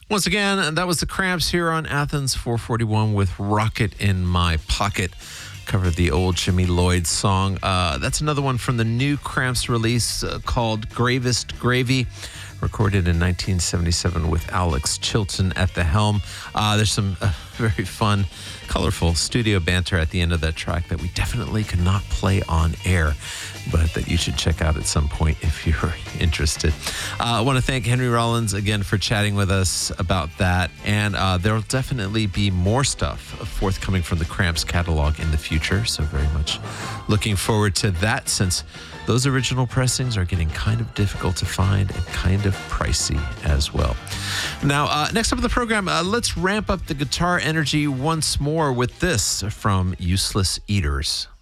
Once again, that was the Cramps here on Athens 441 with Rocket in My Pocket. Covered the old Jimmy Lloyd song. That's another one from the new Cramps release called Gravest Gravy, recorded in 1977 with Alex Chilton at the helm. There's some very fun, colorful studio banter at the end of that track that we definitely could not play on air, but that you should check out at some point if you're interested. I want to thank Henry Rollins again for chatting with us about that, and there'll definitely be more stuff forthcoming from the Cramps catalog in the future, so very much looking forward to that, since those original pressings are getting kind of difficult to find and kind of pricey as well. Now, next up in the program, let's ramp up the guitar energy once more with this from Useless Eaters.